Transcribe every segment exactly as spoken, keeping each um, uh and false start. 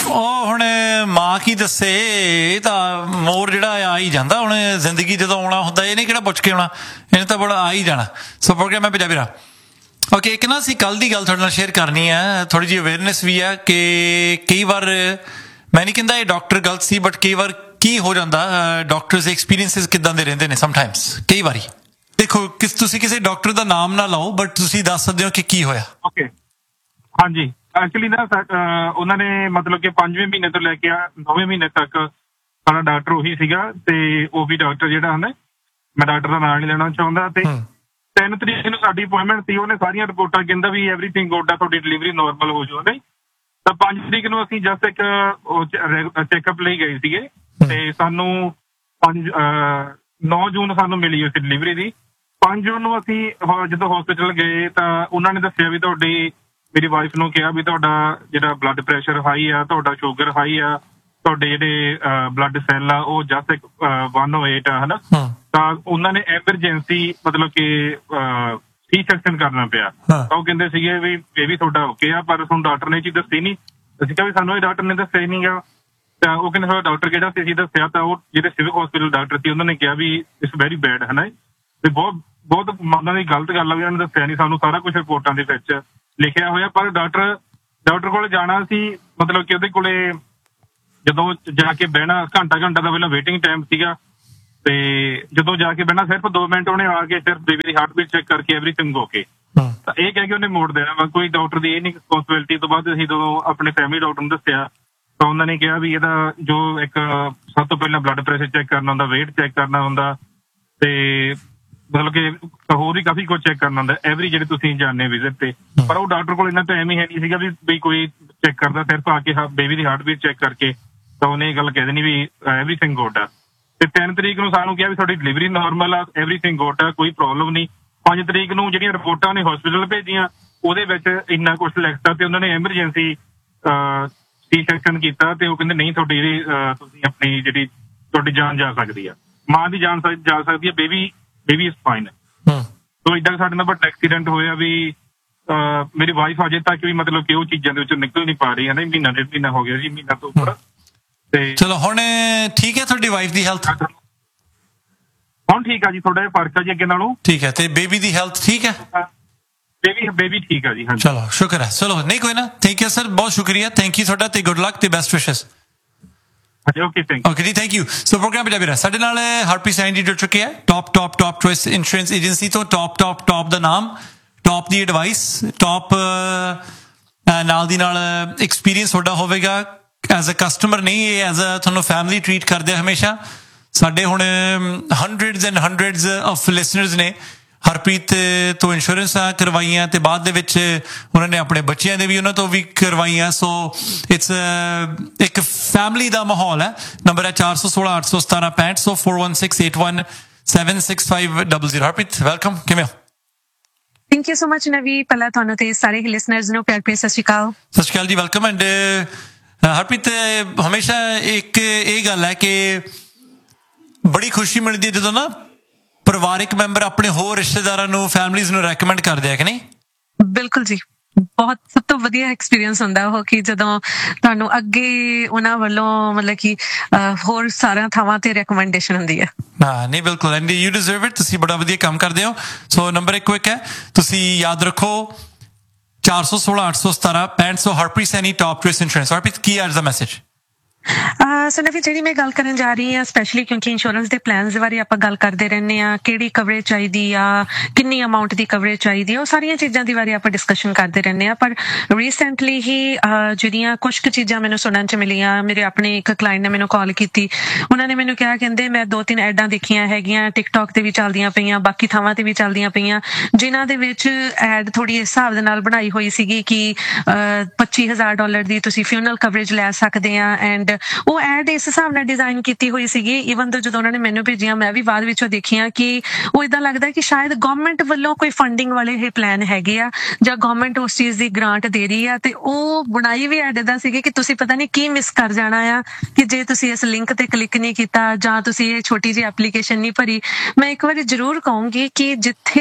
ਉਹ ਹੁਣ ਮਾਂ ਕੀ ਦੱਸੇ, ਇਹ ਤਾਂ ਮੋਰ ਜਿਹੜਾ ਆ ਹੀ ਜਾਂਦਾ। ਹੁਣ ਜ਼ਿੰਦਗੀ ਜਦੋਂ ਆਉਣਾ ਹੁੰਦਾ ਇਹਨੇ ਕਿਹੜਾ ਪੁੱਛ ਕੇ ਆਉਣਾ, ਇਹਨੇ ਤਾਂ ਬੜਾ ਆ ਹੀ ਜਾਣਾ। ਸੋ ਪ੍ਰੋਗਰਾਮ ਹੈ ਪੰਜਾਬੀ ਰਾਹ। ਓਕੇ, ਇੱਕ ਨਾ ਅਸੀਂ ਕੱਲ੍ਹ ਦੀ ਗੱਲ ਤੁਹਾਡੇ ਨਾਲ ਸ਼ੇਅਰ ਕਰਨੀ ਹੈ, ਥੋੜ੍ਹੀ ਜਿਹੀ ਅਵੇਅਰਨੈਸ ਵੀ ਹੈ ਕਿ ਕਈ ਵਾਰ ਮੈਂ ਨਹੀਂ ਕਹਿੰਦਾ ਇਹ ਡਾਕਟਰ ਗਲਤ ਸੀ, ਬਟ ਕਈ ਵਾਰ ਕੀ ਹੋ ਜਾਂਦਾ, ਡਾਕਟਰਸ ਦੇ ਐਕਸਪੀਰੀਅੰਸਿਸ ਕਿੱਦਾਂ ਦੇ ਰਹਿੰਦੇ ਨੇ ਸਮਟਾਈਮਸ। ਕਈ ਵਾਰੀ ਦੇਖੋ ਕਿਸ ਤੁਸੀਂ ਕਿਸੇ ਡਾਕਟਰ ਦਾ ਨਾਮ ਨਾ ਲਾਓ, ਬਟ ਤੁਸੀਂ ਦੱਸ ਸਕਦੇ ਹੋ ਕਿ ਕੀ ਹੋਇਆ। ਓਕੇ, ਹਾਂਜੀ, ਐਕਚੁਅਲੀ ਨਾ ਉਹਨਾਂ ਨੇ ਮਤਲਬ ਕਿ ਪੰਜਵੇਂ ਮਹੀਨੇ ਤੋਂ ਲੈ ਕੇ ਨੌਵੇਂ ਮਹੀਨੇ ਤੱਕ ਸਾਡਾ ਡਾਕਟਰ ਉਹੀ ਸੀਗਾ, ਤੇ ਉਹ ਵੀ ਡਾਕਟਰ ਜਿਹੜਾ ਹੁੰਦਾ, ਮੈਂ ਡਾਕਟਰ ਦਾ ਨਾਮ ਨਹੀਂ ਲੈਣਾ ਚਾਹੁੰਦਾ, ਤੇ ਤਿੰਨ ਤਰੀਕ ਨੂੰ ਸਾਡੀ ਅਪੁਆਇੰਟਮੈਂਟ ਸੀ। ਉਹਨੇ ਸਾਰੀਆਂ ਰਿਪੋਰਟਾਂ ਕਹਿੰਦਾ ਵੀ ਐਵਰੀਥਿੰਗ ਗੁੱਡ ਆ, ਤੁਹਾਡੀ ਡਿਲੀਵਰੀ ਨੋਰਮਲ ਹੋ ਜਾਊ। ਨਹੀਂ ਤਾਂ ਪੰਜ ਤਰੀਕ ਨੂੰ ਅਸੀਂ ਜਸਟ ਇੱਕ ਚੈੱਕਅਪ ਲਈ ਗਏ ਸੀਗੇ, ਤੇ ਸਾਨੂੰ ਪੰਜ ਨੌ ਜੂਨ ਸਾਨੂੰ ਮਿਲੀ ਉਸ ਡਿਲੀਵਰੀ ਦੀ। ਪੰਜ ਜੂਨ ਨੂੰ ਅਸੀਂ ਜਦੋਂ ਹਸਪੀਟਲ ਗਏ ਤਾਂ ਉਹਨਾਂ ਨੇ ਦੱਸਿਆ ਵੀ ਤੁਹਾਡੀ, ਮੇਰੀ ਵਾਈਫ ਨੂੰ ਕਿਹਾ ਵੀ ਤੁਹਾਡਾ ਜਿਹੜਾ ਬਲੱਡ ਪ੍ਰੈਸ਼ਰ ਹਾਈ ਆ, ਤੁਹਾਡਾ ਸ਼ੂਗਰ ਹਾਈ ਆ, ਤੁਹਾਡੇ ਜਿਹੜੇ ਬਲੱਡ ਸੈੱਲ ਆ ਉਹ ਜਸਟ ਇੱਕ ਵਨ ਓ ਏਟ ਆ, ਹਨਾ। ਤਾਂ ਉਹਨਾਂ ਨੇ ਐਮਰਜੈਂਸੀ ਮਤਲਬ ਕਿ ਸੀ ਸੈਕਸ਼ਨ ਕਰਨਾ ਪਿਆ। ਤਾਂ ਉਹ ਕਹਿੰਦੇ ਸੀਗੇ ਵੀ ਇਹ ਵੀ ਤੁਹਾਡਾ ਓਕੇ ਆ, ਪਰ ਤੁਹਾਨੂੰ ਡਾਕਟਰ ਨੇ ਚੀਜ਼ ਦੱਸੀ ਨਹੀਂ। ਅਸੀਂ ਕਿਹਾ ਵੀ ਸਾਨੂੰ ਇਹ ਡਾਕਟਰ ਨੇ ਦੱਸਿਆ ਹੀ ਨਹੀਂ ਗਾ। ਤਾਂ ਉਹ ਕਹਿੰਦੇ ਸਾਡਾ ਡਾਕਟਰ ਕਿਹੜਾ ਸੀ, ਅਸੀਂ ਦੱਸਿਆ ਤਾਂ ਉਹ ਜਿਹੜੇ ਸਿਵਲ ਹਸਪੀਟਲ ਡਾਕਟਰ ਸੀ ਉਹਨਾਂ ਨੇ ਕਿਹਾ ਵੀ ਇਟਸ ਵੈਰੀ ਬੈਡ, ਹਨਾ। ਤੇ ਬਹੁਤ ਬਹੁਤ ਉਹਨਾਂ ਦੀ ਗਲਤ ਗੱਲ ਆ ਵੀ ਉਹਨਾਂ ਨੇ ਦੱਸਿਆ ਨਹੀਂ ਸਾਨੂੰ, ਸਾਰਾ ਕੁਛ ਰਿਪੋਰਟਾਂ ਦੇ ਵਿੱਚ ਲਿਖਿਆ ਹੋਇਆ। ਪਰ ਡਾਕਟਰ ਡਾਕਟਰ ਕੋਲ ਜਾਣਾ ਸੀ, ਮਤਲਬ ਕਿ ਉਹਦੇ ਕੋਲੇ ਜਦੋਂ ਜਾ ਕੇ ਬਹਿਣਾ, ਘੰਟਾ ਘੰਟਾ ਦਾ ਪਹਿਲਾਂ ਵੇਟਿੰਗ ਟਾਈਮ ਸੀਗਾ, ਤੇ ਜਦੋਂ ਜਾ ਕੇ ਬਹਿਣਾ ਸਿਰਫ ਦੋ ਮਿੰਟ ਉਹਨੇ ਆ ਕੇ ਸਿਰਫ ਬੇਬੀ ਦੀ ਹਾਰਟ ਬੀਟ ਚੈੱਕ ਕਰਕੇ ਐਵਰੀਥਿੰਗ ਓਕੇ, ਤਾਂ ਇਹ ਕਹਿ ਕੇ ਉਹਨੇ ਮੋੜ ਦੇਣਾ ਵਾ। ਕੋਈ ਡਾਕਟਰ ਦੀ ਇਹ ਨਹੀਂ ਰਿਸਪੋਂਸਿਬਿਲਿਟੀ। ਤੋਂ ਬਾਅਦ ਅਸੀਂ ਜਦੋਂ ਆਪਣੇ ਫੈਮਿਲੀ ਡਾਕਟਰ ਨੂੰ ਦੱਸਿਆ ਤਾਂ ਉਹਨਾਂ ਨੇ ਕਿਹਾ ਵੀ ਇਹਦਾ ਜੋ ਇੱਕ ਸਭ ਤੋਂ ਪਹਿਲਾਂ ਬਲੱਡ ਪ੍ਰੈਸ਼ਰ ਚੈੱਕ ਕਰਨਾ ਹੁੰਦਾ, ਵੇਟ ਚੈੱਕ ਕਰਨਾ ਹੁੰਦਾ, ਤੇ ਮਤਲਬ ਕਿ ਹੋਰ ਵੀ ਕਾਫੀ ਕੁਝ ਚੈੱਕ ਕਰਨਾ ਹੁੰਦਾ ਐਵਰੀ ਜਿਹੜੇ ਤੁਸੀਂ ਜਾਂਦੇ ਵਿਜ਼ਿਟ ਤੇ। ਪਰ ਉਹ ਡਾਕਟਰ ਕੋਲ ਇੰਨਾ ਟਾਈਮ ਹੀ ਹੈ ਨਹੀਂ ਸੀਗਾ ਵੀ ਵੀ ਕੋਈ ਚੈੱਕ ਕਰਦਾ, ਸਿਰਫ ਆ ਕੇ ਬੇਬੀ ਦੀ ਹਾਰਟ ਬੀਟ ਚੈੱਕ ਕਰਕੇ ਤਾਂ ਉਹਨੇ ਇਹ ਗੱਲ ਕਹਿ ਦੇਣੀ ਵੀ ਐਵਰੀਥਿੰਗ ਗੁੱਡ ਆ। ਤੇ ਤਿੰਨ ਤਰੀਕ ਨੂੰ ਸਾਨੂੰ ਕਿਹਾ ਵੀ ਤੁਹਾਡੀ ਡਿਲੀਵਰੀ ਨੋਰਮਲ ਆ, ਐਵਰੀਥਿੰਗ ਗੁੱਡ ਆ, ਕੋਈ ਪ੍ਰੋਬਲਮ ਨਹੀਂ। ਪੰਜ ਤਰੀਕ ਨੂੰ ਜਿਹੜੀਆਂ ਰਿਪੋਰਟਾਂ ਨੇ ਹਸਪੀਟਲ ਭੇਜੀਆਂ ਉਹਦੇ ਵਿੱਚ ਇੰਨਾ ਕੁਛ ਲਿਖਤਾ, ਤੇ ਉਹਨਾਂ ਨੇ ਐਮਰਜੈਂਸੀ ਸੀ ਸੈਕਸ਼ਨ ਕੀਤਾ, ਤੇ ਉਹ ਕਹਿੰਦੇ ਨਹੀਂ ਤੁਹਾਡੀ ਜਿਹੜੀ ਤੁਸੀਂ ਆਪਣੀ ਜਿਹੜੀ ਤੁਹਾਡੀ ਜਾਨ ਜਾ ਸਕਦੀ ਆ, ਮਾਂ ਦੀ ਜਾਨ ਜਾ ਸਕਦੀ ਆ, ਬੇਬੀ ਬੇਬੀ ਇਜ਼ ਫਾਈਨ। ਸੋ ਏਦਾਂ ਸਾਡੇ ਨਾਲ ਬਟ ਐਕਸੀਡੈਂਟ ਹੋਇਆ ਵੀ ਮੇਰੀ ਵਾਈਫ ਅਜੇ ਤੱਕ ਵੀ ਮਤਲਬ ਕਿ ਉਹ ਚੀਜ਼ਾਂ ਦੇ ਵਿੱਚੋਂ ਨਿਕਲ ਨਹੀਂ ਪਾ ਰਹੀ ਹੈ ਨਾ। ਮਹੀਨਾ ਡੇਢ ਮਹੀਨਾ ਹੋ ਗਿਆ ਜੀ, ਮਹੀਨਾ ਤੋਂ ਉੱਪਰ। ਤੇ ਚਲੋ ਹੁਣ ਠੀਕ ਹੈ ਤੁਹਾਡੀ ਵਾਈਫ ਦੀ ਹੈਲਥ? ਹੁਣ ਠੀਕ ਆ ਜੀ, ਥੋੜਾ ਜਿਹਾ ਫਰਕ ਆ ਜੀ ਅੱਗੇ ਨਾਲੋਂ। ਠੀਕ ਹੈ, ਤੇ ਬੇਬੀ ਦੀ ਹੈਲਥ ਠੀਕ ਹੈ? ਬੇਬੀ ਬੇਬੀ ਠੀਕ ਆ ਜੀ। ਹਾਂਜੀ, ਚਲੋ ਸ਼ੁਕਰ ਹੈ। ਚਲੋ ਨਹੀਂ ਕੋਈ ਨਾ, ਥੈਂਕ ਯੂ ਸਰ, ਬਹੁਤ ਸ਼ੁਕਰੀਆ, ਥੈਂਕ ਯੂ ਤੁਹਾਡਾ, ਤੇ ਗੁੱਡ ਲੱਕ ਤੇ ਬੈਸਟ ਵਿਸ਼ੇਸ। ਓਕੇ ਥੈਂਕ ਓਕੇ ਜੀ, thank you. So programme Punjabi ਰਾਹ ਸਾਡੇ ਨਾਲ ਹਰਪ੍ਰੀਤ ਸੈਣੀ ਜੀ ਜੁੜ ਚੁੱਕੇ ਹੈ, top top top choice insurance agency ਤੋਂ। ਟੌਪ ਟੌਪ ਟੌਪ ਦਾ ਨਾਮ, ਟੌਪ ਦੀ ਐਡਵਾਈਸ, ਟੌਪ ਨਾਲ ਦੀ ਨਾਲ ਐਕਸਪੀਰੀਅੰਸ ਤੁਹਾਡਾ ਹੋਵੇਗਾ ਐਜ਼ ਅ ਕਸਟਮਰ, ਨਹੀਂ ਇਹ ਐਜ਼ ਅ ਤੁਹਾਨੂੰ ਫੈਮਿਲੀ ਟਰੀਟ ਕਰਦੇ ਹਮੇਸ਼ਾ। ਸਾਡੇ ਹੁਣ hundreds and hundreds of listeners ਨੇ ਹਰਪ੍ਰੀਤ ਤੋਂ ਇੰਸ਼ੋਰੈਂਸਾਂ ਕਰਵਾਈਆਂ, ਤੇ ਬਾਅਦ ਦੇ ਵਿੱਚ ਉਹਨਾਂ ਨੇ ਆਪਣੇ ਬੱਚਿਆਂ ਦੇ ਵੀ ਉਹਨਾਂ ਤੋਂ ਵੀ ਕਰਵਾਈਆਂ। ਸੋ ਇਟਸ ਇੱਕ ਫੈਮਿਲੀ ਦਾ ਮਾਹੌਲ ਹੈ। ਨੰਬਰ ਹੈ ਚਾਰ ਸੌ ਸੋਲਾਂ ਅੱਠ ਸੌ ਸਤਾਰਾਂ ਪੈਂਹਠ ਸੌ four one six eight one seven six five double zero. Harpreet welcome, ਕਿਵੇਂ ਹੋ? ਥੈਂਕ ਯੂ ਸੋ ਮਚ ਨਵੀ, ਪਹਿਲਾਂ ਤੁਹਾਨੂੰ ਤੇ ਸਾਰੇ ਲਿਸਨਰਸ ਨੂੰ ਪਿਆਰ ਭਰੀ ਸਤਿ ਸ਼੍ਰੀ ਅਕਾਲ। ਸਤਿ ਸ਼੍ਰੀ ਅਕਾਲ ਜੀ, ਵੈਲਕਮ। ਐਂਡ ਹਰਪ੍ਰੀਤ, ਹਮੇਸ਼ਾ ਇੱਕ ਇਹ ਗੱਲ ਹੈ ਕਿ ਬੜੀ ਖੁਸ਼ੀ ਮਿਲਦੀ ਹੈ ਜਦੋਂ ਨਾ ਪਰਿਵਾਰਿਕ ਮੈਂਬਰ ਆਪਣੇ ਹੋਰ ਰਿਸ਼ਤੇਦਾਰਾਂ ਨੂੰ, ਫੈਮਲੀਜ਼ ਨੂੰ ਰੈਕਮੈਂਡ ਕਰਦੇ ਆ, ਕਿ ਨਹੀਂ? ਬਿਲਕੁਲ ਜੀ, ਬਹੁਤ ਸਭ ਤੋਂ ਵਧੀਆ ਐਕਸਪੀਰੀਅੰਸ ਹੁੰਦਾ ਉਹ ਕਿ ਜਦੋਂ ਤੁਹਾਨੂੰ ਅੱਗੇ ਉਹਨਾਂ ਵੱਲੋਂ ਮਤਲਬ ਕਿ ਹੋਰ ਸਾਰਿਆਂ ਥਾਵਾਂ ਤੇ ਰეკਮੈਂਡੇਸ਼ਨ ਹੁੰਦੀ ਹੈ। ਹਾਂ ਨਹੀਂ ਬਿਲਕੁਲ, ਐਂਡ ਯੂ ਡਿਜ਼ਰਵ ਇਟ, ਤੁਸੀਂ ਬੜਾ ਵਧੀਆ ਕੰਮ ਕਰਦੇ ਹੋ। ਸੋ ਨੰਬਰ ਇੱਕ ਕੁਇਕ ਹੈ, ਤੁਸੀਂ ਯਾਦ ਰੱਖੋ ਚਾਰ ਸੌ ਸੋਲਾਂ ਅੱਠ ਸੌ ਸਤਾਰਾਂ ਪੈਂਹਠ ਸੌ। Harpreet Saini, top choice insurance. Harpreet, ਕੀ ਅੱਜ ਦਾ ਮੈਸੇਜ? ਸੋ ਨਵੀ, ਜਿਹੜੀ ਮੈਂ ਗੱਲ ਕਰਨ ਜਾ ਰਹੀ ਹਾਂ ਸਪੈਸ਼ਲੀ ਕਿਉਂਕਿ ਇੰਸ਼ੋਰੈਂਸ ਦੇ ਪਲਾਨਸ ਦੇ ਬਾਰੇ ਆਪਾਂ ਗੱਲ ਕਰਦੇ ਰਹਿੰਦੇ ਹਾਂ, ਕਿਹੜੀ ਕਵਰੇਜ ਚਾਹੀਦੀ ਆ, ਕਿੰਨੀ ਅਮਾਊਂਟ ਦੀ ਕਵਰੇਜ ਚਾਹੀਦੀ ਆ, ਉਹ ਸਾਰੀਆਂ ਚੀਜ਼ਾਂ ਦੀ ਬਾਰੇ ਆਪਾਂ ਡਿਸਕਸ਼ਨ ਕਰਦੇ ਰਹਿੰਦੇ ਹਾਂ। ਪਰ ਰੀਸੈਂਟਲੀ ਹੀ ਜਿਹੜੀਆਂ ਕੁਛ ਕੁ ਚੀਜ਼ਾਂ ਮੈਨੂੰ ਸੁਣਨ 'ਚ ਮਿਲੀਆਂ, ਮੇਰੇ ਆਪਣੇ ਇੱਕ ਕਲਾਇੰਟ ਨੇ ਮੈਨੂੰ ਕਾਲ ਕੀਤੀ, ਉਹਨਾਂ ਨੇ ਮੈਨੂੰ ਕਿਹਾ, ਕਹਿੰਦੇ ਮੈਂ ਦੋ ਤਿੰਨ ਐਡਾਂ ਦੇਖੀਆਂ ਹੈਗੀਆਂ, ਟਿਕਟੋਕ ਤੇ ਵੀ ਚੱਲਦੀਆਂ ਪਈਆਂ, ਬਾਕੀ ਥਾਵਾਂ ਤੇ ਵੀ ਚੱਲਦੀਆਂ ਪਈਆਂ, ਜਿਨ੍ਹਾਂ ਦੇ ਵਿੱਚ ਐਡ ਥੋੜੀ ਇਸ ਹਿਸਾਬ ਦੇ ਨਾਲ ਬਣਾਈ ਹੋਈ ਸੀਗੀ ਕਿ ਪੱਚੀ ਹਜ਼ਾਰ ਡਾਲਰ ਦੀ ਤੁਸੀਂ ਫਿਊਨਰਲ ਕਵਰੇਜ ਲੈ ਸਕਦੇ ਆ, ਐਂਡ ਉਹ ਐਡ ਇਸ ਹਿਸਾਬ ਨਾਲ ਡਿਜ਼ਾਈਨ ਕੀਤੀ ਹੋਈ ਸੀਗੀ ਈਵਨ ਤੋਂ ਜਦੋਂ ਉਹਨਾਂ ਨੇ ਮੈਨੂੰ ਭੇਜੀਆਂ ਮੈਂ ਵੀ ਬਾਅਦ ਵਿੱਚੋਂ ਦੇਖੀਆਂ ਕਿ ਉਹ ਇਦਾਂ ਲੱਗਦਾ ਕਿ ਸ਼ਾਇਦ ਗਵਰਨਮੈਂਟ ਵੱਲੋਂ ਕੋਈ ਫੰਡਿੰਗ ਵਾਲੇ ਇਹ ਪਲਾਨ ਹੈਗੇ ਆ ਜਾਂ ਗਵਰਨਮੈਂਟ ਉਸ ਚੀਜ਼ ਦੀ ਗ੍ਰਾਂਟ ਦੇ ਰਹੀ ਆ ਤੇ ਉਹ ਬਣਾਈ ਵੀ ਐਡ ਦਾ ਸੀਗੀ ਕਿ ਤੁਸੀਂ ਪਤਾ ਨਹੀਂ ਕੀ ਮਿਸ ਕਰ ਜਾਣਾ ਆ ਕਿ ਜੇ ਤੁਸੀਂ ਇਸ ਲਿੰਕ ਤੇ ਕਲਿੱਕ ਨਹੀਂ ਕੀਤਾ ਜਾਂ ਤੁਸੀਂ ਇਹ ਛੋਟੀ ਜਿਹੀ ਐਪਲੀਕੇਸ਼ਨ ਨਹੀਂ ਭਰੀ। ਮੈਂ ਇੱਕ ਵਾਰੀ ਜ਼ਰੂਰ ਕਹੂੰਗੀ ਕਿ ਜਿੱਥੇ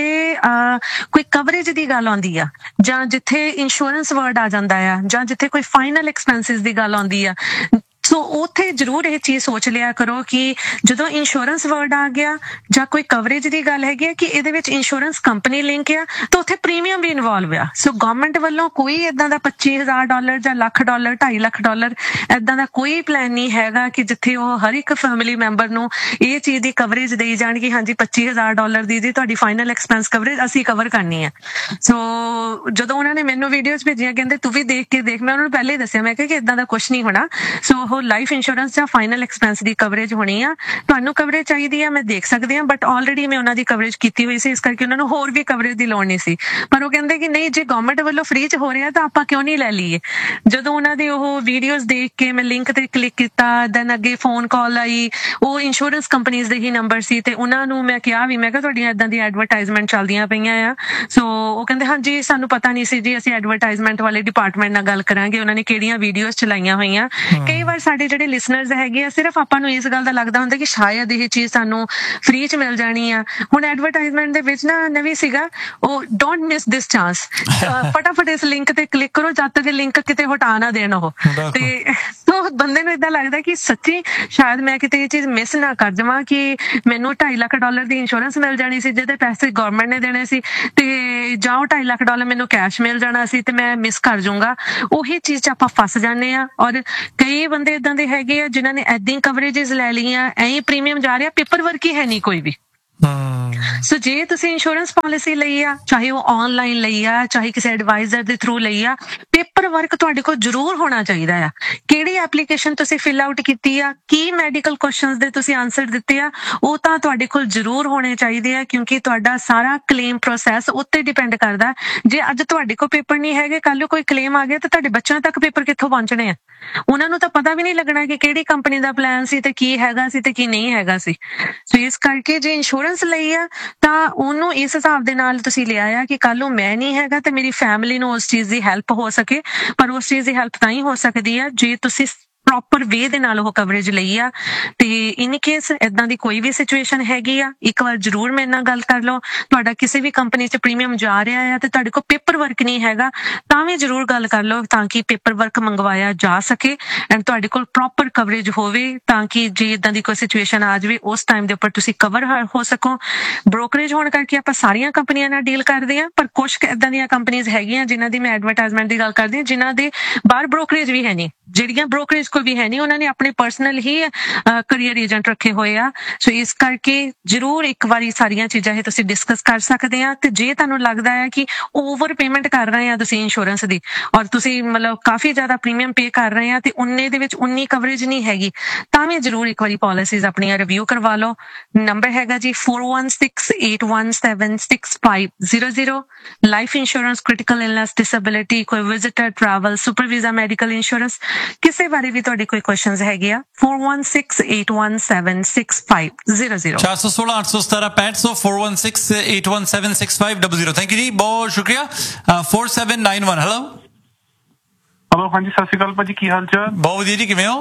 ਕੋਈ ਕਵਰੇਜ ਦੀ ਗੱਲ ਆਉਂਦੀ ਆ ਜਾਂ ਜਿੱਥੇ ਇੰਸ਼ੋਰੈਂਸ ਵਰਡ ਆ ਜਾਂਦਾ ਆ ਜਾਂ ਜਿੱਥੇ ਕੋਈ ਫਾਈਨਲ ਐਕਸਪੈਂਸਿਸ ਦੀ ਗੱਲ ਆਉਂਦੀ ਆ ਸੋ ਉੱਥੇ ਜ਼ਰੂਰ ਇਹ ਚੀਜ਼ ਸੋਚ ਲਿਆ ਕਰੋ ਕਿ ਜਦੋਂ ਇੰਸ਼ੋਰੈਂਸ ਵਰਡ ਆ ਗਿਆ ਜਾਂ ਕੋਈ ਕਵਰੇਜ ਦੀ ਗੱਲ ਹੈਗੀ ਕਿ ਇਹਦੇ ਵਿੱਚ ਇੰਸ਼ੋਰੈਂਸ ਕੰਪਨੀ ਲਿੰਕ ਆ ਤਾਂ ਉੱਥੇ ਪ੍ਰੀਮੀਅਮ ਵੀ ਇਨਵੋਲਵ ਆ। ਸੋ ਗਵਰਨਮੈਂਟ ਵੱਲੋਂ ਕੋਈ ਇਦਾਂ ਦਾ ਪੱਚੀ ਹਜ਼ਾਰ ਡਾਲਰ ਜਾਂ ਲੱਖ ਡਾਲਰ ਢਾਈ ਲੱਖ ਡਾਲਰ ਇਦਾਂ ਦਾ ਕੋਈ ਪਲਾਨ ਨਹੀਂ ਹੈਗਾ ਕਿ ਜਿੱਥੇ ਉਹ ਹਰ ਇੱਕ ਫੈਮਿਲੀ ਮੈਂਬਰ ਨੂੰ ਇਹ ਚੀਜ਼ ਦੀ ਕਵਰੇਜ ਦੇਈ ਜਾਣ ਕਿ ਹਾਂਜੀ ਪੱਚੀ ਹਜ਼ਾਰ ਡਾਲਰ ਦੀ ਜੀ ਤੁਹਾਡੀ ਫਾਈਨਲ ਐਕਸਪੈਂਸ ਕਵਰੇਜ ਅਸੀਂ ਕਵਰ ਕਰਨੀ ਹੈ। ਸੋ ਜਦੋਂ ਉਹਨਾਂ ਨੇ ਮੈਨੂੰ ਵੀਡੀਓਜ਼ ਭੇਜੀਆਂ ਕਹਿੰਦੇ ਤੂੰ ਵੀ ਦੇਖ ਕੇ ਦੇਖ, ਮੈਂ ਉਹਨਾਂ ਨੂੰ ਪਹਿਲੇ ਹੀ ਦੱਸਿਆ ਮੈਂ ਕਿਹਾ ਕਿ ਇਦਾਂ ਦਾ ਕੁਝ ਨਹੀਂ ਹੋਣਾ। ਸੋ ਲਾਈਫ ਇੰਸ਼ੋਰੈਂਸ ਜਾਂ ਫਾਈਨਲ ਐਕਸਪੈਂਸ ਦੀ ਕਵਰੇਜ ਹੋਣੀ ਆ। ਤੁਹਾਨੂੰ ਕਵਰੇਜ ਚਾਹੀਦੀ ਆ ਮੈਂ ਦੇਖ ਸਕਦੀ ਹਾਂ ਬਟ ਆਲਰੇਡੀ ਮੈਂ ਉਹਨਾਂ ਦੀ ਕਵਰੇਜ ਕੀਤੀ ਹੋਈ ਸੀ ਇਸ ਕਰਕੇ ਉਹਨਾਂ ਨੂੰ ਹੋਰ ਵੀ ਕਵਰੇਜ ਦੀ ਲੋੜ ਨਹੀਂ ਸੀ। ਪਰ ਉਹ ਕਹਿੰਦੇ ਕਿ ਨਹੀਂ ਜੇ ਗਵਰਨਮੈਂਟ ਵੱਲੋਂ ਫ੍ਰੀ ਚ ਹੋ ਰਿਹਾ ਤਾਂ ਆਪਾਂ ਕਿਉਂ ਨਹੀਂ ਲੈ ਲਈਏ। ਜਦੋਂ ਉਹਨਾਂ ਦੇ ਉਹ ਵੀਡੀਓਜ਼ ਦੇਖ ਕੇ ਮੈਂ ਲਿੰਕ ਤੇ ਕਲਿੱਕ ਕੀਤਾ ਦੈਨ ਅੱਗੇ ਫੋਨ ਕਾਲ ਆਈ, ਉਹ ਇੰਸ਼ੋਰੈਂਸ ਕੰਪਨੀਜ਼ ਦੇ ਹੀ ਨੰਬਰ ਸੀ ਤੇ ਉਹਨਾਂ ਨੂੰ ਮੈਂ ਕਿਹਾ ਵੀ ਮੈਂ ਕਿਹਾ ਤੁਹਾਡੀਆਂ ਇਦਾਂ ਦੀ ਐਡਵਰਟਾਈਜ਼ਮੈਂਟ ਚੱਲਦੀਆਂ ਪਈਆਂ ਆ। ਸੋ ਉਹ ਕਹਿੰਦੇ ਹਾਂਜੀ ਸਾਨੂੰ ਪਤਾ ਨਹੀਂ ਸੀ ਜੀ, ਅਸੀਂ ਐਡਵਰਟਾਈਜ਼ਮੈਂਟ ਵਾਲੇ ਡਿਪਾਰਟਮੈਂਟ ਨਾਲ ਗੱਲ ਕਰਾਂਗੇ ਉਹਨਾਂ ਨੇ ਕਿਹੜੀਆਂ ਵੀਡੀਓਜ਼ ਚਲਾਈਆਂ ਹੋਈਆਂ। ਕਈ ਵਾਰ ਸਾਡੇ ਜਿਹੜੇ ਲਿਸਨਰਸ ਹੈਗੇ ਆ ਸਿਰਫ ਆਪਾਂ ਨੂੰ ਇਸ ਗੱਲ ਦਾ ਲੱਗਦਾ ਹੁੰਦਾ ਕਿ ਸ਼ਾਇਦ ਇਹ ਚੀਜ਼ ਸਾਨੂੰ ਫ੍ਰੀ ਚ ਮਿਲ ਜਾਣੀ ਆ। ਹੁਣ ਐਡਵਰਟਾਈਜ਼ਮੈਂਟ ਦੇ ਵਿੱਚ ਨਾ ਨਵੀਂ ਸੀਗਾ ਉਹ ਡੋਂਟ ਮਿਸ ਦਿਸ ਚਾਂਸ, ਫਟਾਫਟ ਇਸ ਲਿੰਕ ਤੇ ਕਲਿੱਕ ਕਰੋ ਜਦ ਤੱਕ ਲਿੰਕ ਕਿਤੇ ਹਟਾ ਨਾ ਦੇਣ ਉਹ। ਤੇ ਸੋ ਬੰਦੇ ਨੂੰ ਏਦਾਂ ਲੱਗਦਾ ਕਿ ਸੱਚੀ ਸ਼ਾਇਦ ਮੈਂ ਕਿਤੇ ਇਹ ਚੀਜ਼ ਮਿਸ ਨਾ ਕਰ ਜਾਵਾਂ ਕਿ ਮੈਨੂੰ ਢਾਈ ਲੱਖ ਡਾਲਰ ਦੀ ਇੰਸ਼ੋਰੈਂਸ ਮਿਲ ਜਾਣੀ ਸੀ ਜਿਹਦੇ ਪੈਸੇ ਗਵਰਨਮੈਂਟ ਨੇ ਦੇਣੇ ਸੀ ਤੇ ਜਾਂ ਉਹ ਢਾਈ ਲੱਖ ਡਾਲਰ ਮੈਨੂੰ ਕੈਸ਼ ਮਿਲ ਜਾਣਾ ਸੀ ਤੇ ਮੈਂ ਮਿਸ ਕਰ ਜਾਊਂਗਾ। ਉਹੀ ਚੀਜ਼ ਚ ਆਪਾਂ ਫਸ ਜਾਂਦੇ ਆ ਔਰ ਕਈ ਬੰਦੇ ਏਦਾਂ ਦੇ ਹੈਗੇ ਆ ਜਿਨ੍ਹਾਂ ਨੇ ਏਦਾਂ ਕਵਰੇजेस ਲੈ ਲਈਆਂ ਐਂ ਪ੍ਰੀਮੀਅਮ ਜਾ ਰਿਹਾ ਪੇਪਰ ਵਰਕ ਹੀ ਹੈ ਨਹੀਂ ਕੋਈ ਵੀ। ਸੋ ਜੇ ਤੁਸੀਂ ਇੰਸ਼ੋਰੈਂਸ ਪਾਲਿਸੀ ਲਈ ਆ ਚਾਹੇ ਉਹ ਆਨਲਾਈਨ ਲਈ ਆ ਚਾਹੇ ਕਿਸੇ ਐਡਵਾਈਜ਼ਰ ਦੇ ਥਰੂ ਲਈ ਆ ਪੇਪਰ ਵਰਕ ਤੁਹਾਡੇ ਕੋਲ ਜ਼ਰੂਰ ਹੋਣਾ ਚਾਹੀਦਾ ਆ। ਕਿਹੜੀ ਐਪਲੀਕੇਸ਼ਨ ਤੁਸੀਂ ਫਿਲ ਆਊਟ ਕੀਤੀ ਆ, ਕੀ ਮੈਡੀਕਲ ਕੁਐਸਚਨਸ ਦੇ ਤੁਸੀਂ ਆਨਸਰ ਦਿੱਤੇ ਆ ਉਹ ਤਾਂ ਤੁਹਾਡੇ ਕੋਲ ਜ਼ਰੂਰ ਹੋਣੇ ਚਾਹੀਦੇ ਆ ਕਿਉਂਕਿ ਤੁਹਾਡਾ ਸਾਰਾ ਕਲੇਮ ਪ੍ਰੋਸੈਸ ਉੱਤੇ ਡਿਪੈਂਡ ਕਰਦਾ। ਜੇ ਅੱਜ ਤੁਹਾਡੇ ਕੋਲ ਪੇਪਰ ਨਹੀਂ ਹੈਗੇ ਕੱਲ ਨੂੰ ਕੋਈ ਕਲੇਮ ਆ ਗਿਆ ਤਾਂ ਤੁਹਾਡੇ ਬੱਚਿਆਂ ਤੱਕ ਪੇਪਰ ਕਿੱਥੋਂ ਪਹੁੰਚਣੇ ਆ। ਉਹਨਾਂ ਨੂੰ ਤਾਂ ਪਤਾ ਵੀ ਨਹੀਂ ਲੱਗਣਾ ਕਿ ਕਿਹੜੀ ਕੰਪਨੀ ਦਾ ਪਲਾਨ ਸੀ ਤੇ ਕੀ ਹੈਗਾ ਸੀ ਤੇ ਕੀ ਨਹੀਂ ਹੈਗਾ ਸੀ। ਸੋ ਇਸ ਕਰਕੇ ਜੇ ਇੰਸ਼ੋਰੈਂਸ ਲਈ ਆ ਤਾਂ ਉਹਨੂੰ ਇਸ ਹਿਸਾਬ ਦੇ ਨਾਲ ਤੁਸੀਂ ਲਿਆ ਆ ਕਿ ਕੱਲ ਨੂੰ ਮੈਂ ਨਹੀਂ ਹੈਗਾ ਤੇ ਮੇਰੀ ਫੈਮਿਲੀ ਨੂੰ ਉਸ ਚੀਜ਼ ਦੀ ਹੈਲਪ ਹੋ ਸਕੇ। ਪਰ ਉਸ ਚੀਜ਼ ਦੀ ਹੈਲਪ ਤਾਂ ਹੀ ਹੋ ਸਕਦੀ ਆ ਜੇ ਤੁਸੀਂ ਪ੍ਰੋਪਰ ਵੇ ਦੇ ਨਾਲ ਉਹ ਕਵਰੇਜ ਲਈ ਆ। ਤੇ ਇਨ ਕੇਸ ਇਦਾਂ ਦੀ ਕੋਈ ਵੀ ਸਿਚੁਏਸ਼ਨ ਹੈਗੀ ਆ ਇੱਕ ਵਾਰ ਜ਼ਰੂਰ ਮੇਰੇ ਨਾਲ ਗੱਲ ਕਰ ਲਓ। ਤੁਹਾਡਾ ਕਿਸੇ ਵੀ ਕੰਪਨੀ 'ਚ ਪ੍ਰੀਮੀਅਮ ਜਾ ਰਿਹਾ ਆ ਤੇ ਤੁਹਾਡੇ ਕੋਲ ਪੇਪਰ ਵਰਕ ਨਹੀਂ ਹੈਗਾ ਤਾਂ ਵੀ ਜ਼ਰੂਰ ਗੱਲ ਕਰ ਲਓ ਤਾਂ ਕਿ ਪੇਪਰ ਵਰਕ ਮੰਗਵਾਇਆ ਜਾ ਸਕੇ ਐਂਡ ਤੁਹਾਡੇ ਕੋਲ ਪ੍ਰੋਪਰ ਕਵਰੇਜ ਹੋਵੇ ਤਾਂ ਕਿ ਜੇ ਇਦਾਂ ਦੀ ਕੋਈ ਸਿਚੁਏਸ਼ਨ ਆ ਜਾਵੇ ਉਸ ਟਾਈਮ ਦੇ ਉੱਪਰ ਤੁਸੀਂ ਕਵਰ ਹੋ ਸਕੋ। ਬ੍ਰੋਕਰੇਜ ਹੋਣ ਕਰਕੇ ਆਪਾਂ ਸਾਰੀਆਂ ਕੰਪਨੀਆਂ ਨਾਲ ਡੀਲ ਕਰਦੇ ਹਾਂ ਪਰ ਕੁਝ ਇਦਾਂ ਦੀਆਂ ਕੰਪਨੀਆਂ ਹੈਗੀਆਂ ਜਿਨ੍ਹਾਂ ਦੀ ਮੈਂ ਐਡਵਰਟਾਈਜ਼ਮੈਂਟ ਦੀ ਗੱਲ ਕਰਦੀ ਹਾਂ ਜਿਨ੍ਹਾਂ ਦੇ ਬਾਹਰ ਬ੍ਰੋਕਰੇਜ ਵੀ ਹੈ ਨਹੀਂ, ਜਿਹੜੀਆਂ ਬ੍ਰੋਕਰੇਜ ਕੋਈ ਵੀ ਹੈ ਨਹੀਂ ਉਹਨਾਂ ਨੇ ਆਪਣੇ ਪਰਸਨਲ ਹੀ ਕੈਰੀਅਰ ਏਜੰਟ ਰੱਖੇ ਹੋਏ ਆ। ਸੋ ਇਸ ਕਰਕੇ ਜ਼ਰੂਰ ਇੱਕ ਵਾਰੀ ਸਾਰੀਆਂ ਚੀਜ਼ਾਂ ਇਹ ਤੁਸੀਂ ਡਿਸਕਸ ਕਰ ਸਕਦੇ ਆ। ਤੇ ਜੇ ਤੁਹਾਨੂੰ ਲੱਗਦਾ ਹੈ ਕਿ ਓਵਰ ਪੇਮੈਂਟ ਕਰ ਰਹੇ ਆ ਤੁਸੀਂ ਇੰਸ਼ੋਰੈਂਸ ਦੀ ਔਰ ਤੁਸੀਂ ਮਤਲਬ ਕਾਫੀ ਜ਼ਿਆਦਾ ਪ੍ਰੀਮੀਅਮ ਪੇ ਕਰ ਰਹੇ ਆ ਤੇ ਉਨੇ ਦੇ ਵਿੱਚ ਉਨੀ ਕਵਰੇਜ ਨਹੀਂ ਹੈਗੀ ਤਾਂ ਵੀ ਜ਼ਰੂਰ ਇੱਕ ਵਾਰੀ ਪਾਲਿਸੀਜ਼ ਆਪਣੀਆਂ ਰਿਵਿਊ ਕਰਵਾ ਲਓ। ਨੰਬਰ ਹੈਗਾ ਜੀ four one six eight one seven six five zero zero। Life insurance, critical illness, disability, ਕੋਈ visitor, travel, super visa, medical insurance ਕਿਸੇ ਬਾਰੇ ਵੀ ਤੁਹਾਡੇ ਕੋਈ ਕੁਐਸਚਨਸ ਹੈਗੇ ਆ four one six eight one seven six five zero zero ਚਾਰ ਸੌ ਸੋਲਾਂ ਅੱਠ ਸੌ ਸਤਾਰਾਂ ਪੈਂਹਠ ਸੌ four one six eight one seven six five zero zero। Thank you ਜੀ, ਬਹੁਤ ਸ਼ੁਕਰੀਆ। four seven nine one hello hello ਹਾਂਜੀ ਸਤਿ ਸ਼੍ਰੀ ਅਕਾਲ ਭਾਜੀ, ਕੀ ਹਾਲ ਚਾਲ? ਬਹੁਤ ਵਧੀਆ ਜੀ, ਕਿਵੇਂ ਹੋ?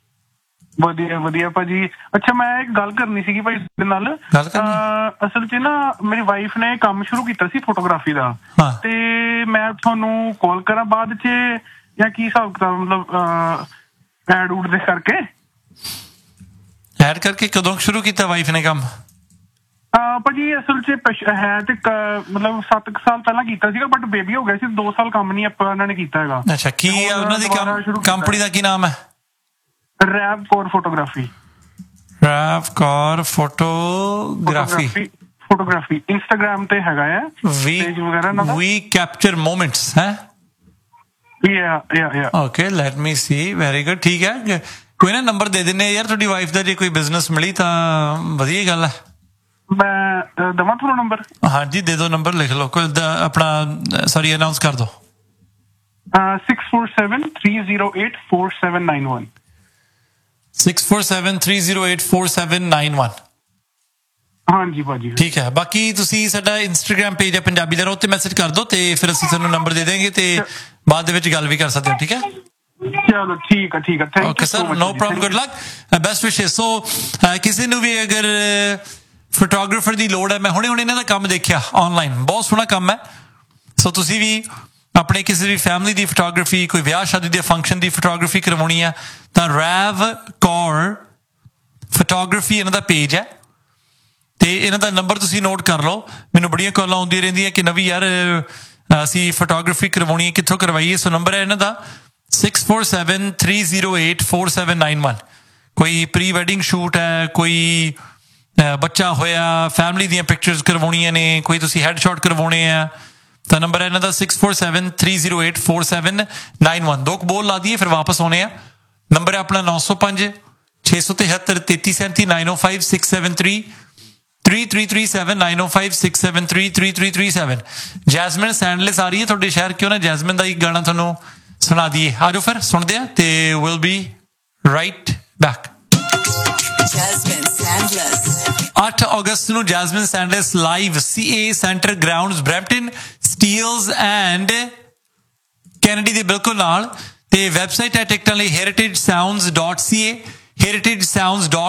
ਵਧੀਆ ਵਧੀਆ ਭਾਜੀ। ਅੱਛਾ ਮੈਂ ਇੱਕ ਗੱਲ ਕਰਨੀ ਸੀਗੀ ਭਾਈ ਦੇ ਨਾਲ। ਅਸਲ 'ਚ ਨਾ ਮੇਰੀ ਵਾਈਫ ਨੇ ਕੰਮ ਸ਼ੁਰੂ ਕੀਤਾ ਸੀ ਫੋਟੋਗ੍ਰਾਫੀ ਦਾ ਤੇ ਮੈਂ ਤੁਹਾਨੂੰ ਕਾਲ ਕਰਾਂ ਬਾਅਦ 'ਚ ਜਾਂ ਕੀ ਹਿਸਾਬ ਕਿਤਾਬ ਮਤਲਬ ਐਡ ਉਡ ਦੇ ਕਰਕੇ ਐਡ ਕਰਕੇ ਕਦੋਂ ਸ਼ੁਰੂ ਕੀਤਾ ਵਾਈਫ ਨੇ ਕੰਮ? ਭਾਜੀ ਅਸਲ 'ਚ ਹੈ ਤੇ ਮਤਲਬ ਸੱਤ ਕੁ ਸਾਲ ਪਹਿਲਾਂ ਕੀਤਾ ਸੀਗਾ ਬਟ ਬੇਬੀ ਹੋ ਗਿਆ ਸੀ ਦੋ ਸਾਲ ਕੰਮ ਨਹੀਂ ਆਪਾਂ ਇਹਨਾਂ ਨੇ ਕੀਤਾ ਹੈਗਾ। ਅੱਛਾ, ਕੀ ਉਹਨਾਂ ਦੀ ਕੰਪਨੀ ਦਾ ਕੀ ਨਾਮ ਹੈ? ਰੈਵ Kaur photography. ਰੈਵ Kaur photography photography Instagram ਤੇ ਹੈਗਾ ਆ ਪੇਜ ਵਗੈਰਾ ਨਾ। ਵੀ ਕੈਪਚਰ ਮੋਮੈਂਟਸ ਹੈ। ਯਾ ਯਾ ਯਾ ਓਕੇ ਲੈਟ ਮੀ ਸੀ, ਵੈਰੀ ਗੁੱਡ। ਠੀਕ ਹੈ, ਕੋਈ ਨਾ ਨੰਬਰ ਦੇ ਦਿੰਨੇ ਯਾਰ ਤੁਹਾਡੀ ਵਾਈਫ ਦਾ, ਜੇ ਕੋਈ ਬਿਜ਼ਨਸ ਮਿਲੀ ਤਾਂ ਵਧੀਆ ਗੱਲ ਹੈ। ਮੈਂ ਦਵਾਂ ਤੁਹਾਨੂੰ ਨੰਬਰ? ਹਾਂਜੀ ਦੇ ਦਿਓ ਨੰਬਰ, ਲਿਖ ਲਓ। ਕੋਈ ਆਪਣਾ ਸੌਰੀ ਅਨਾਉਂਸ ਕਰ ਦਿਓ। six four seven three zero eight four seven nine one six four seven three zero eight four seven nine one. ਹਾਂਜੀ ਭਾਜੀ। ਠੀਕ ਹੈ, ਬਾਕੀ ਤੁਸੀਂ ਸਾਡਾ ਇੰਸਟਾਗ੍ਰਾਮ ਪੇਜ ਹੈ ਪੰਜਾਬੀ ਦਾ, ਉੱਤੇ ਮੈਸੇਜ ਕਰ ਦਿਓ ਤੇ ਫਿਰ ਅਸੀਂ ਤੁਹਾਨੂੰ ਨੰਬਰ ਦੇ ਦੇਵਾਂਗੇ ਤੇ ਬਾਅਦ ਦੇ ਵਿੱਚ ਗੱਲ ਵੀ ਕਰ ਸਕਦੇ ਹੋ। ਠੀਕ ਹੈ, ਚਲੋ ਠੀਕ ਹੈ ਠੀਕ ਹੈ, thank okay sir, no problem, good luck, best ਵਿਸ਼ੇਸ। ਸੋ ਕਿਸੇ ਨੂੰ ਵੀ ਅਗਰ ਫੋਟੋਗ੍ਰਾਫਰ ਦੀ ਲੋੜ ਹੈ, ਮੈਂ ਹੁਣੇ ਹੁਣੇ ਇਹਨਾਂ ਦਾ ਕੰਮ ਦੇਖਿਆ ਆਨਲਾਈਨ, ਬਹੁਤ ਸੋਹਣਾ ਕੰਮ ਹੈ। ਸੋ ਤੁਸੀਂ ਵੀ ਆਪਣੇ ਕਿਸੇ ਵੀ ਫੈਮਿਲੀ ਦੀ ਫੋਟੋਗ੍ਰਾਫੀ, ਕੋਈ ਵਿਆਹ ਸ਼ਾਦੀ ਦੇ ਫੰਕਸ਼ਨ ਦੀ ਫੋਟੋਗ੍ਰਾਫੀ ਕਰਵਾਉਣੀ ਆ ਤਾਂ ਰੈਵ ਕੌਰ ਫੋਟੋਗ੍ਰਾਫੀ ਇਹਨਾਂ ਦਾ ਪੇਜ ਹੈ ਤੇ ਇਹਨਾਂ ਦਾ ਨੰਬਰ ਤੁਸੀਂ ਨੋਟ ਕਰ ਲਓ। ਮੈਨੂੰ ਬੜੀਆਂ ਕਾਲਾਂ ਆਉਂਦੀਆਂ ਰਹਿੰਦੀਆਂ ਕਿ ਨਵੀਂ ਯਾਰ ਅਸੀਂ ਫੋਟੋਗ੍ਰਾਫੀ ਕਰਵਾਉਣੀ ਹੈ, ਕਿੱਥੋਂ ਕਰਵਾਈਏ? ਸੋ ਨੰਬਰ ਹੈ ਇਹਨਾਂ ਦਾ six four seven three zero eight four seven nine one. ਕੋਈ ਪ੍ਰੀ ਵੈਡਿੰਗ ਸ਼ੂਟ ਹੈ, ਕੋਈ ਬੱਚਾ ਹੋਇਆ, ਫੈਮਿਲੀ ਦੀਆਂ ਪਿਕਚਰਸ ਕਰਵਾਉਣੀਆਂ ਨੇ, ਕੋਈ ਤੁਸੀਂ ਹੈਡ ਸ਼ਾਟ ਕਰਵਾਉਣੇ ਆ ਤਾਂ ਨੰਬਰ ਹੈ ਇਹਨਾਂ ਦਾ six four seven three zero eight four seven nine one. ਦੋ ਕੁ ਬੋਲ ਲਾ ਦਈਏ ਫਿਰ ਵਾਪਸ ਆਉਣੇ ਆ। ਨੰਬਰ ਹੈ ਆਪਣਾ ਨੌ ਸੌ ਪੰਜ ਛੇ ਸੌ ਤਿਹੱਤਰ ਤੇਤੀ ਸੈਂਤੀ ਨਾਈਨ ਓ five six seven three three three three seven nine ਓ five six seven three three three three seven. Jasmine ਸੈਂਡਲੈਸ ਆ ਰਹੀ ਹੈ ਤੁਹਾਡੇ ਸ਼ਹਿਰ, ਕਿਉਂ ਨਾ ਜੈਸਮਿਨ ਦਾ ਇੱਕ ਗਾਣਾ ਤੁਹਾਨੂੰ ਸੁਣਾ ਦਈਏ। ਆ ਜਾਓ ਫਿਰ ਸੁਣਦੇ ਆ ਤੇ ਵਿਲ ਬੀ ਰਾਈਟ ਬੈਕ। ਅੱਠ ਅਗਸਤ ਨੂੰ Jasmine ਸੈਂਡਲੈਸ live C A centre grounds Brampton, Steeles and Kennedy ਦੇ ਬਿਲਕੁਲ ਨਾਲ। ਤੇ ਵੈਬਸਾਈਟ ਹੈ ਟਿਕਟਾਂ ਲਈ heritage sounds dot c a heritage sounds dot